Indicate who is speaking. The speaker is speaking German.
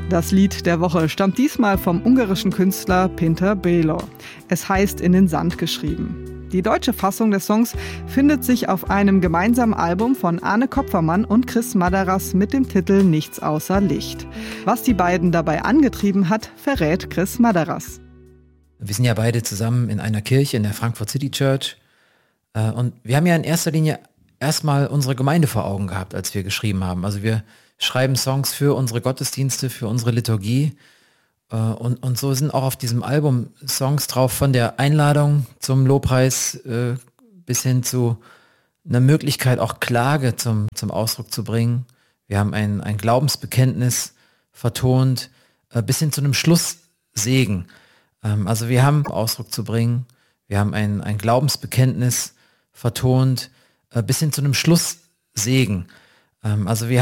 Speaker 1: Das Lied der Woche stammt diesmal vom ungarischen Künstler Pinter Belo. Es heißt In den Sand geschrieben. Die deutsche Fassung des Songs findet sich auf einem gemeinsamen Album von Arne Kopfermann und Chris Madaras mit dem Titel Nichts außer Licht. Was die beiden dabei angetrieben hat, verrät Chris Madaras.
Speaker 2: Wir sind ja beide zusammen in einer Kirche, in der Frankfurt City Church. Und wir haben ja in erster Linie erstmal unsere Gemeinde vor Augen gehabt, als wir geschrieben haben. Also wir schreiben Songs für unsere Gottesdienste, für unsere Liturgie. Und so sind auch auf diesem Album Songs drauf, von der Einladung zum Lobpreis bis hin zu einer Möglichkeit, auch Klage zum Ausdruck zu bringen. Wir haben ein Glaubensbekenntnis vertont, bis hin zu einem Schlusssegen. Also wir haben Ausdruck zu bringen. Wir haben ein Glaubensbekenntnis vertont, bis hin zu einem Schlusssegen. Also wir